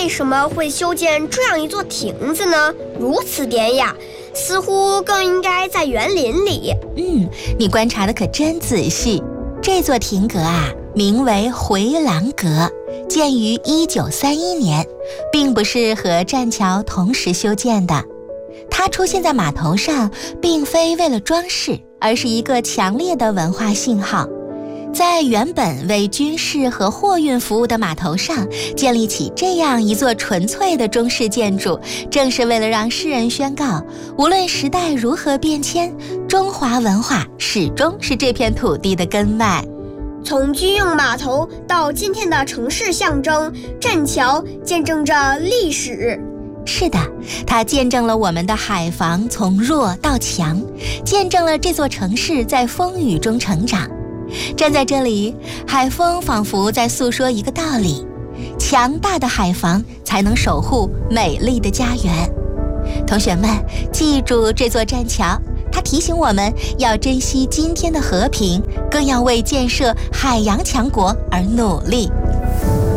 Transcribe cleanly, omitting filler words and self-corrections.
为什么会修建这样一座亭子呢？如此典雅，似乎更应该在园林里。 你观察的可真仔细。这座亭阁啊，名为回廊阁，建于1931年，并不是和栈桥同时修建的。它出现在码头上，并非为了装饰，而是一个强烈的文化信号。在原本为军事和货运服务的码头上建立起这样一座纯粹的中式建筑，正是为了让世人宣告，无论时代如何变迁，中华文化始终是这片土地的根脉。 从军用码头到今天的城市象征，栈桥见证着历史。 是的，它见证了我们的海防从弱到强，见证了这座城市在风雨中成长。站在这里，海风仿佛在诉说一个道理：强大的海防才能守护美丽的家园。同学们，记住这座栈桥，它提醒我们要珍惜今天的和平，更要为建设海洋强国而努力。